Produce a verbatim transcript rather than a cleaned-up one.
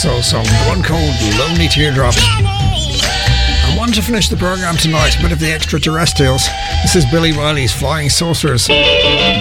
soul song, the one called Lonely Teardrops. I want to finish the programme tonight with a bit of the extraterrestrials. This is Billy Riley's Flying Saucers.